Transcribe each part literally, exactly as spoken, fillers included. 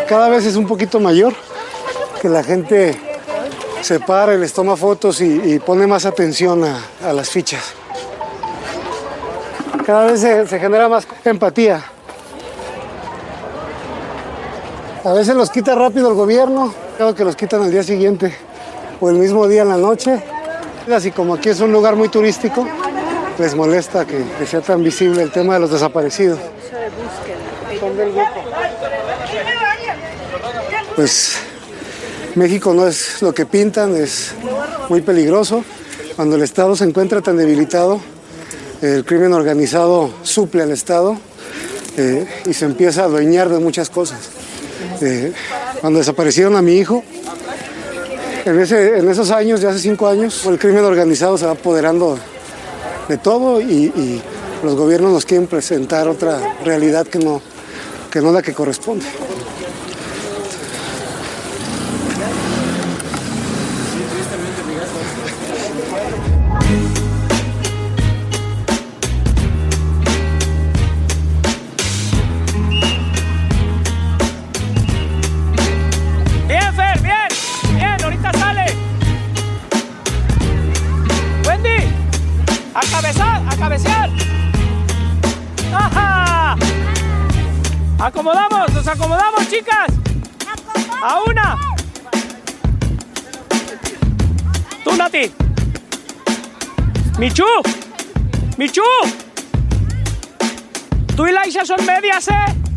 cada vez es un poquito mayor, que la gente se para y les toma fotos y, y pone más atención a, a las fichas. Cada vez se, se genera más empatía. A veces los quita rápido el gobierno, creo que los quitan al día siguiente o el mismo día en la noche. Así como aquí es un lugar muy turístico, les molesta que, que sea tan visible el tema de los desaparecidos. Pues México no es lo que pintan, es muy peligroso. Cuando el Estado se encuentra tan debilitado, el crimen organizado suple al Estado eh, y se empieza a adueñar de muchas cosas. Eh, cuando desaparecieron a mi hijo, en, ese, en esos años, ya hace cinco años, el crimen organizado se va apoderando de todo y, y los gobiernos nos quieren presentar otra realidad que no, que no es la que corresponde. Acomodamos, nos acomodamos, chicas. A una. Tú, Nati. Michu. Michu. Tú y Laisha son medias, ¿eh?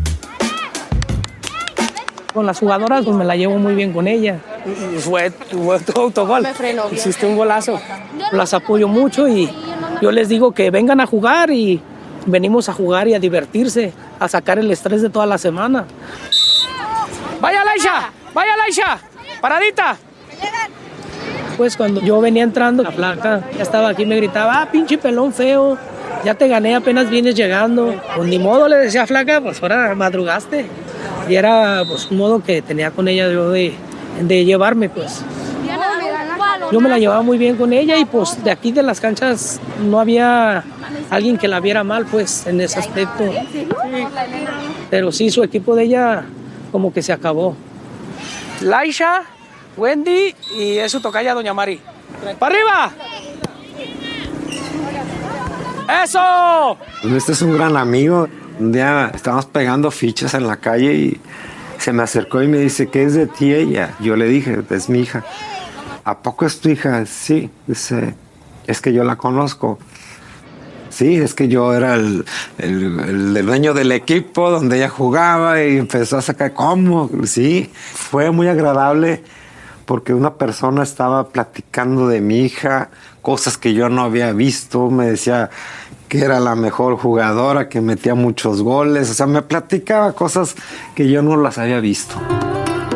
Con las jugadoras, pues me la llevo muy bien con ella. Fue, fue tu autogol. Me frenó. Hiciste un golazo. Las apoyo mucho y yo les digo que vengan a jugar y venimos a jugar y a divertirse, a sacar el estrés de toda la semana. ¡Vaya, Laisha! ¡Vaya, Laisha! ¡Paradita! Pues cuando yo venía entrando, la flaca ya estaba aquí, me gritaba, ah, pinche pelón feo, ya te gané, apenas vienes llegando. Pues ni modo, le decía, flaca, pues ahora madrugaste. Y era pues un modo que tenía con ella yo de, de llevarme, pues. Yo me la llevaba muy bien con ella y pues de aquí de las canchas no había alguien que la viera mal, pues, en ese aspecto. Pero sí, su equipo de ella como que se acabó. Laisha, Wendy y es su tocaya Doña Mari. ¡Para arriba! ¡Eso! Este es un gran amigo. Un día estábamos pegando fichas en la calle y se me acercó y me dice, ¿qué es de ti ella? Yo le dije, es mi hija. ¿A poco es tu hija? Sí, dice, es que yo la conozco. Sí, es que yo era el, el, el dueño del equipo donde ella jugaba y empezó a sacar, ¿cómo? Sí, fue muy agradable porque una persona estaba platicando de mi hija, cosas que yo no había visto, me decía que era la mejor jugadora, que metía muchos goles, o sea, me platicaba cosas que yo no las había visto.